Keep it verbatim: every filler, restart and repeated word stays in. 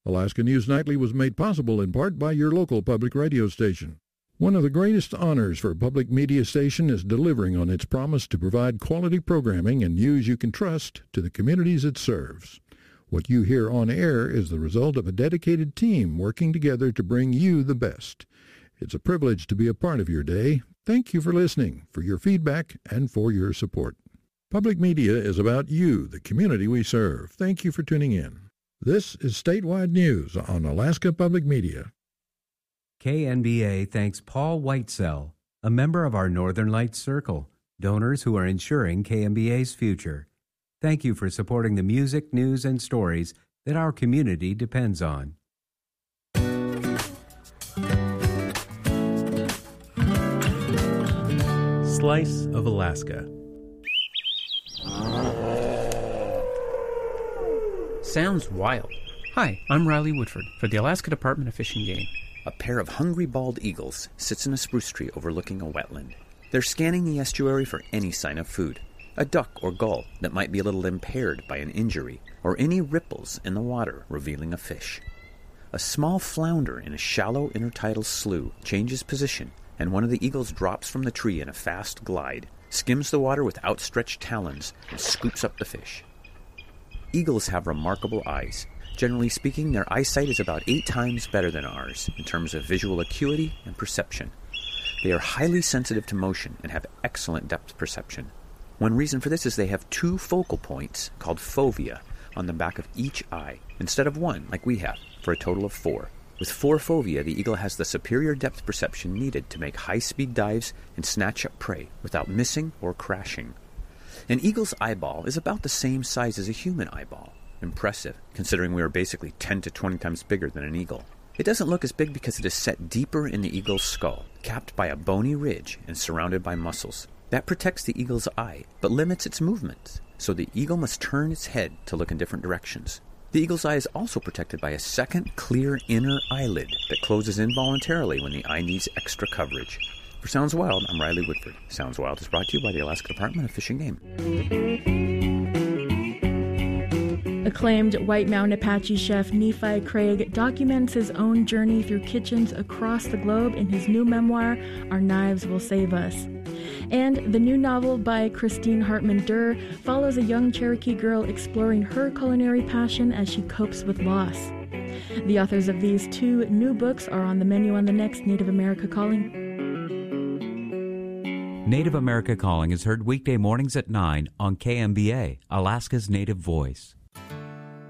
Alaska News Nightly was made possible in part by your local public radio station. One of the greatest honors for a public media station is delivering on its promise to provide quality programming and news you can trust to the communities it serves. What you hear on air is the result of a dedicated team working together to bring you the best. It's a privilege to be a part of your day. Thank you for listening, for your feedback, and for your support. Public media is about you, the community we serve. Thank you for tuning in. This is Statewide News on Alaska Public Media. K N B A thanks Paul Whitesell, a member of our Northern Lights Circle, donors who are ensuring K N B A's future. Thank you for supporting the music, news, and stories that our community depends on. Slice of Alaska. Sounds wild. Hi, I'm Riley Woodford for the Alaska Department of Fish and Game. A pair of hungry bald eagles sits in a spruce tree overlooking a wetland. They're scanning the estuary for any sign of food. A duck or gull that might be a little impaired by an injury, or any ripples in the water revealing a fish. A small flounder in a shallow intertidal slough changes position, and one of the eagles drops from the tree in a fast glide, skims the water with outstretched talons, and scoops up the fish. Eagles have remarkable eyes. Generally speaking, their eyesight is about eight times better than ours in terms of visual acuity and perception. They are highly sensitive to motion and have excellent depth perception. One reason for this is they have two focal points, called fovea, on the back of each eye, instead of one, like we have, for a total of four. With four fovea, the eagle has the superior depth perception needed to make high-speed dives and snatch up prey without missing or crashing. An eagle's eyeball is about the same size as a human eyeball. Impressive, considering we are basically ten to twenty times bigger than an eagle. It doesn't look as big because it is set deeper in the eagle's skull, capped by a bony ridge and surrounded by muscles. That protects the eagle's eye, but limits its movements, so the eagle must turn its head to look in different directions. The eagle's eye is also protected by a second clear inner eyelid that closes involuntarily when the eye needs extra coverage. For Sounds Wild, I'm Riley Woodford. Sounds Wild is brought to you by the Alaska Department of Fish and Game. Acclaimed White Mountain Apache chef Nephi Craig documents his own journey through kitchens across the globe in his new memoir, Our Knives Will Save Us. And the new novel by Christine Hartman Durr follows a young Cherokee girl exploring her culinary passion as she copes with loss. The authors of these two new books are on the menu on the next Native America Calling. Native America Calling is heard weekday mornings at nine on K M B A, Alaska's Native Voice.